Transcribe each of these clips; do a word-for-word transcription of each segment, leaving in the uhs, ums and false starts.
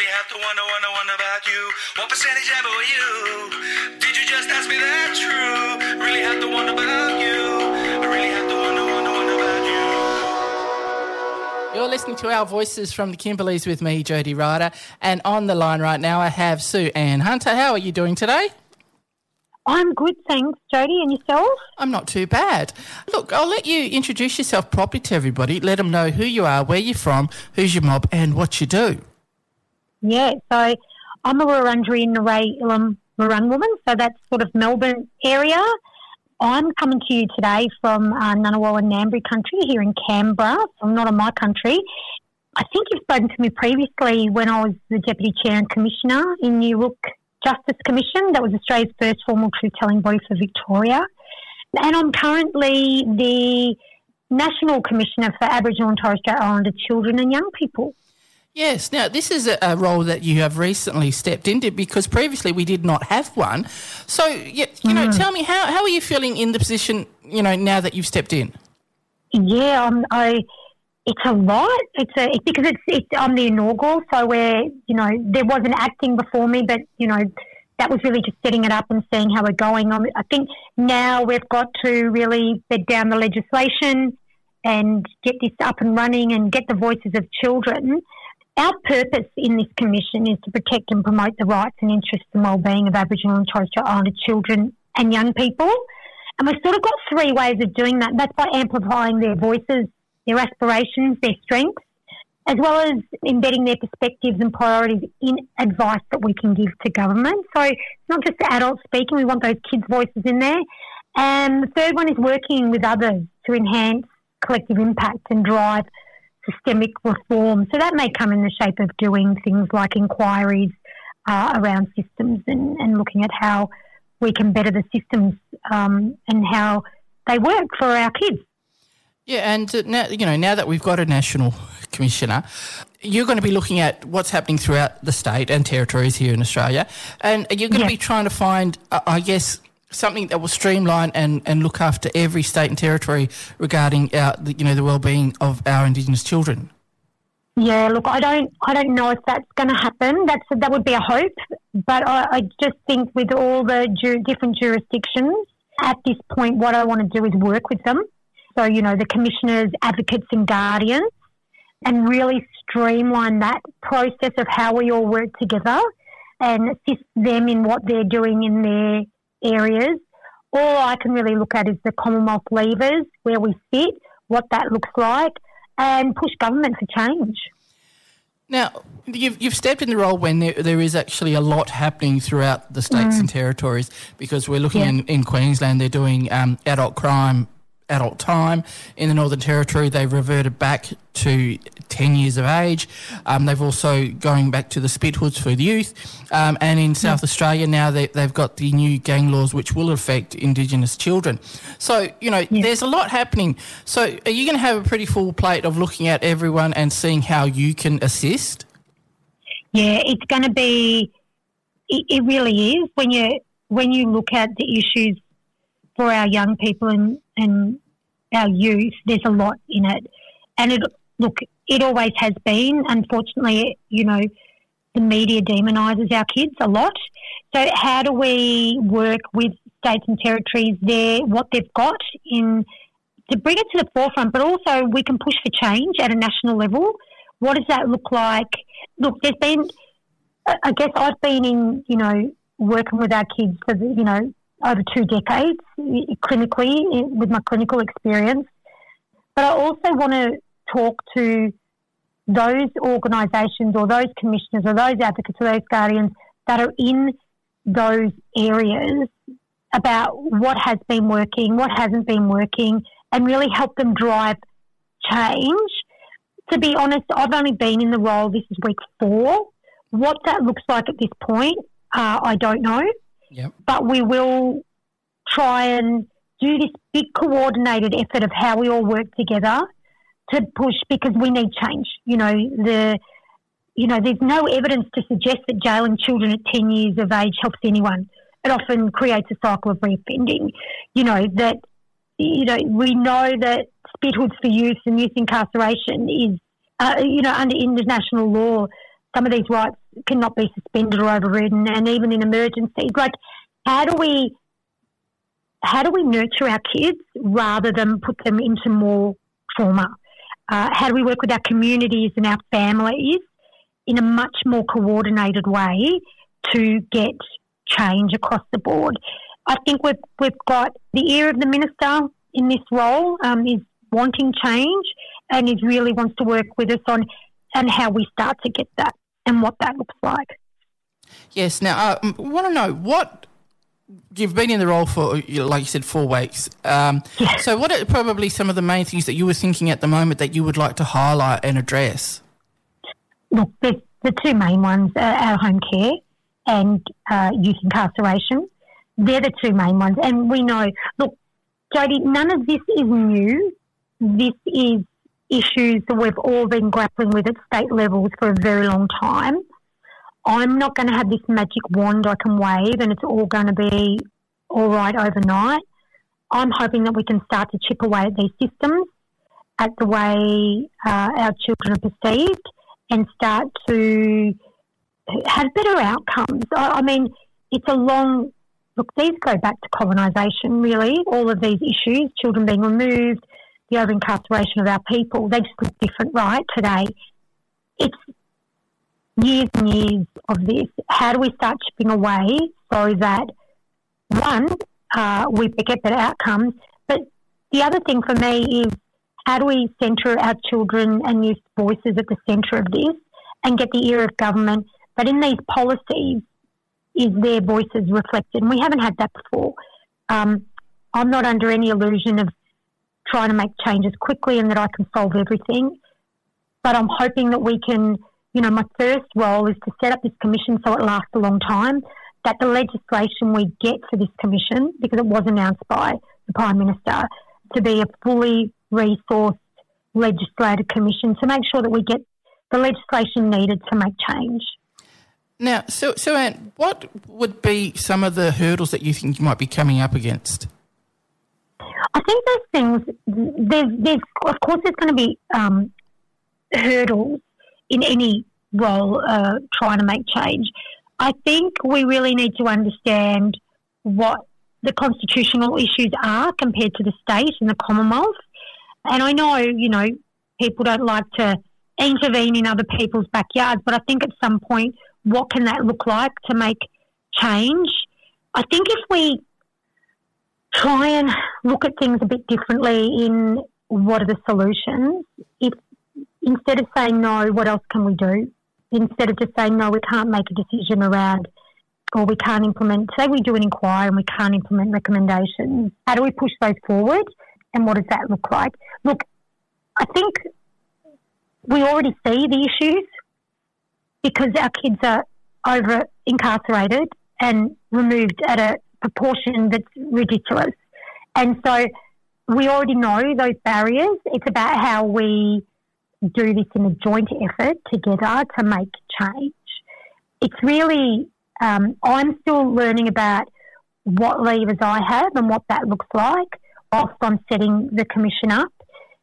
Really have to wonder, wonder, wonder about you. What percentage ever were you? Did you just ask me that true? Really have to wonder about you. I really have to wonder, wonder, wonder about you. You're listening to Our Voices from the Kimberleys with me, Jody Ryder. And on the line right now I have Sue Ann Hunter. How are you doing today? I'm good, thanks, Jody. And yourself? I'm not too bad. Look, I'll let you introduce yourself properly to everybody. Let them know who you are, where you're from, who's your mob and what you do. Yeah, so I'm a Wurundjeri Narray Ilum Wurrung woman, so that's sort of Melbourne area. I'm coming to you today from uh, Ngunnawal and Ngambri country here in Canberra, so I'm not on my country. I think you've spoken to me previously when I was the Deputy Chair and Commissioner in New Look Justice Commission. That was Australia's first formal truth-telling body for Victoria. And I'm currently the National Commissioner for Aboriginal and Torres Strait Islander children and young people. Yes. Now, this is a, a role that you have recently stepped into because previously we did not have one. So, you, you know, mm. tell me, how, how are you feeling in the position, you know, now that you've stepped in? Yeah, um, I... It's a lot. It's a it's because it's it's I'm the inaugural, so where you know there was an acting before me, but you know that was really just setting it up and seeing how we're going. I, I think now we've got to really bed down the legislation and get this up and running and get the voices of children. Our purpose in this commission is to protect and promote the rights and interests and well-being of Aboriginal and Torres Strait Islander children and young people, and we've sort of got three ways of doing that. That's by amplifying their voices, their aspirations, their strengths, as well as embedding their perspectives and priorities in advice that we can give to government. So it's not just the adults speaking, we want those kids' voices in there. And the third one is working with others to enhance collective impact and drive systemic reform. So that may come in the shape of doing things like inquiries uh, around systems and, and looking at how we can better the systems um, and how they work for our kids. Yeah, and uh, now you know now that we've got a national commissioner, you're going to be looking at what's happening throughout the state and territories here in Australia, and you're going yeah. to be trying to find, uh, I guess, something that will streamline and, and look after every state and territory regarding our, the, you know, the well-being of our Indigenous children. Yeah, look, I don't, I don't know if that's going to happen. That's that would be a hope, but I, I just think with all the ju- different jurisdictions at this point, what I want to do is work with them. So, you know, the commissioners, advocates and guardians, and really streamline that process of how we all work together and assist them in what they're doing in their areas. All I can really look at is the Commonwealth levers, where we sit, what that looks like, and push government for change. Now, you've, you've stepped in the role when there, there is actually a lot happening throughout the states mm. and territories, because we're looking yeah. in, in Queensland, they're doing um, adult crime, adult time. In the Northern Territory, they've reverted back to ten years of age. Um, they've also going back to the spit hoods for the youth. Um, and in South mm. Australia now, they, they've got the new gang laws which will affect Indigenous children. So, you know, yeah. there's a lot happening. So are you going to have a pretty full plate of looking at everyone and seeing how you can assist? Yeah, it's going to be, it, it really is. When you, when you look at the issues for our young people and, and our youth, there's a lot in it. And it, look, it always has been. Unfortunately, you know, the media demonises our kids a lot. So how do we work with states and territories there, what they've got in, to bring it to the forefront, but also we can push for change at a national level. What does that look like? Look, there's been, I guess I've been in, you know, working with our kids for, the, you know, over two decades clinically with my clinical experience. But I also want to talk to those organisations or those commissioners or those advocates or those guardians that are in those areas about what has been working, what hasn't been working, and really help them drive change. To be honest, I've only been in the role, this is week four. What that looks like at this point, uh, I don't know. Yep. But we will try and do this big coordinated effort of how we all work together to push, because we need change. You know, the you know, there's no evidence to suggest that jailing children at ten years of age helps anyone. It often creates a cycle of reoffending. You know, that you know, we know that spit hoods for youth and youth incarceration is uh, you know, under international law, some of these rights cannot be suspended or overridden, and even in emergencies. Like, how do we how do we nurture our kids rather than put them into more trauma? Uh, how do we work with our communities and our families in a much more coordinated way to get change across the board? I think we've we've got the ear of the minister in this role, um, is wanting change and is really wants to work with us on and how we start to get that and what that looks like. Yes. Now, uh, I want to know what you've been in the role for, like you said, four weeks. Um, yes. So what are probably some of the main things that you were thinking at the moment that you would like to highlight and address? Look, the, the two main ones are our home care and uh, youth incarceration. They're the two main ones. And we know, look, Jody, none of this is new. This is issues that we've all been grappling with at state levels for a very long time. I'm not going to have this magic wand I can wave and it's all going to be all right overnight. I'm hoping that we can start to chip away at these systems, at the way uh, our children are perceived, and start to have better outcomes. I, I mean, it's a long... Look, these go back to colonisation, really, all of these issues, children being removed, the over-incarceration of our people. They just look different, right, today. It's years and years of this. How do we start chipping away so that, one, uh, we get better outcomes, but the other thing for me is how do we centre our children and youth voices at the centre of this and get the ear of government, but in these policies, is their voices reflected? And we haven't had that before. Um, I'm not under any illusion of trying to make changes quickly and that I can solve everything, but I'm hoping that we can, you know, my first role is to set up this commission so it lasts a long time, that the legislation we get for this commission, because it was announced by the Prime Minister, to be a fully resourced legislative commission to make sure that we get the legislation needed to make change. Now, so, so Anne, what would be some of the hurdles that you think you might be coming up against? I think there's things, there's, there's of course there's going to be um, hurdles in any role uh, trying to make change. I think we really need to understand what the constitutional issues are compared to the state and the Commonwealth. And I know, you know, people don't like to intervene in other people's backyards, but I think at some point, what can that look like to make change? I think if we try and look at things a bit differently in what are the solutions, if instead of saying no, what else can we do? Instead of just saying no, we can't make a decision around or we can't implement, say we do an inquiry and we can't implement recommendations, how do we push those forward and what does that look like? Look, I think we already see the issues because our kids are over incarcerated and removed at a proportion that's ridiculous. And so we already know those barriers. It's about how we do this in a joint effort together to make change. It's really, um, I'm still learning about what levers I have and what that looks like whilst I'm setting the commission up.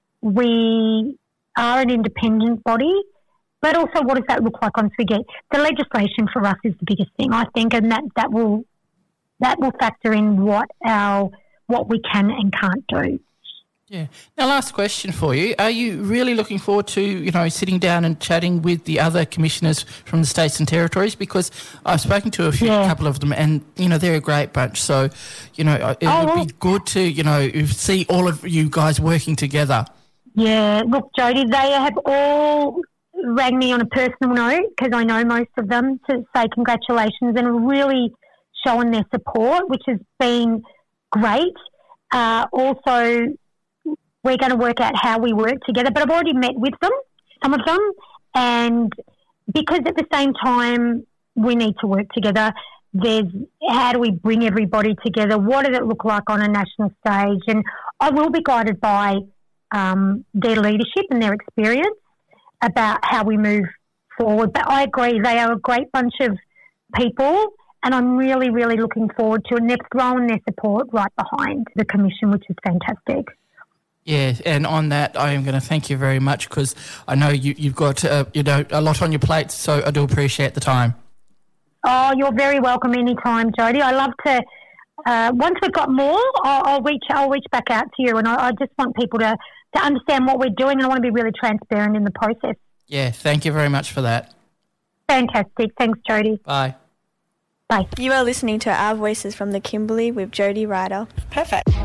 We are an independent body, but also what does that look like once we get the legislation for us is the biggest thing, I think, and that, that will that will factor in what our what we can and can't do. Yeah. Now, last question for you. Are you really looking forward to, you know, sitting down and chatting with the other commissioners from the states and territories? Because I've spoken to a few, yeah. couple of them and, you know, they're a great bunch. So, you know, it oh, would well, be good to, you know, see all of you guys working together. Yeah. Look, Jody, they have all rang me on a personal note because I know most of them to say congratulations and really showing their support, which has been great. Uh, also, we're going to work out how we work together, but I've already met with them, some of them, and because at the same time we need to work together, there's how do we bring everybody together, what does it look like on a national stage, and I will be guided by um, their leadership and their experience about how we move forward. But I agree, they are a great bunch of people and I'm really, really looking forward to it, and they've thrown their support right behind the commission, which is fantastic. Yeah, and on that, I am going to thank you very much because I know you, you've got uh, you know a lot on your plate, so I do appreciate the time. Oh, you're very welcome anytime, Jody. I love to. Uh, once we've got more, I'll, I'll reach. I'll reach back out to you, and I, I just want people to, to understand what we're doing, and I want to be really transparent in the process. Yeah, thank you very much for that. Fantastic. Thanks, Jody. Bye. Bye. You are listening to Our Voices from the Kimberley with Jody Ryder. Perfect.